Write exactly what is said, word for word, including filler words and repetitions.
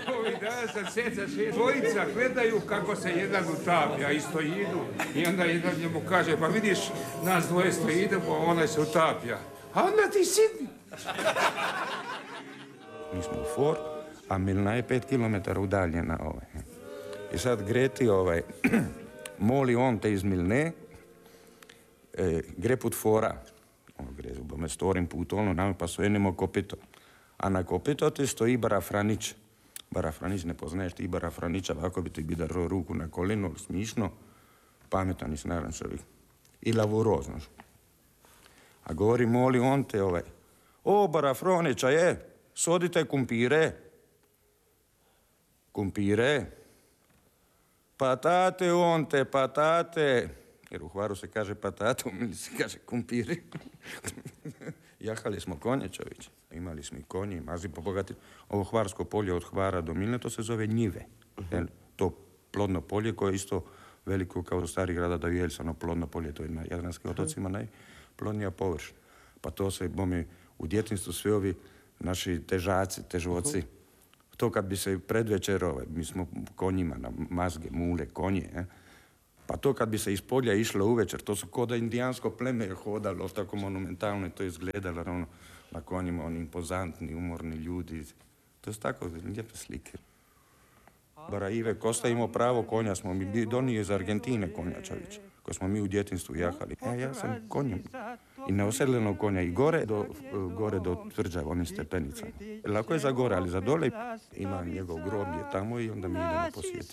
Ovih dana sam sjeća se, dvojica gledaju kako se jedan utapja, isto idu. I onda jedan njemu kaže, pa vidiš, nas dvoje stoji idemo, a onaj se utapja. A onda ti sidni. Mi smo u For, a Milna je pet kilometara udaljena. Ovaj. I sad Greti ovaj, moli on te iz Milne, e, gre put Fora. On gre bome storim put, ono, nam pa svenimo kopito. A na kopito ti stoji Barafranić. Barafranić, ne poznaješ ti Barafranića, ovako bi ti bi daro ruku na koleno, smišno, pametan i snaran čovjek. I lavuro, znaš. A govori, moli on te ovaj, o, Barafronića je, sodite kumpire. Kumpire. Patate on te, patate. Jer u Hvaru se kaže patato, ili se kaže kumpiri. Jahali smo konje, čovječe. Imali smo i konje, mazi pobogati. Ovo hvarsko polje od Hvara do Milne, to se zove Njive. Uh-huh. To plodno polje koje je isto veliko kao stari grada Davijeljca, ono plodno polje, to je na Jadranskim otocima najplodnija površina. Pa to se, bome, u djetinjstvu svi ovi naši težaci, težoci, uh-huh. To kad bi se predvečer, ovaj, mi smo konjima na mazge, mule, konje, eh? Pa to kad bi se iz polja išlo uvečer, to su ko da indijansko pleme je hodalo, tako monumentalno je to izgledalo, ono, na konjima, oni impozantni, umorni ljudi. To su tako lijepe slike. Bara Ive Kosta imao pravo konja, smo mi donije iz Argentine konja, čovječe, koje smo mi u djetinjstvu jahali. E, ja sam konjem i neosedljenog konja i gore do, gore do Tvrđava, onim stepenicama. Lako je za gore, ali za dole ima njegov groblje tamo i onda mi idemo posjetiti.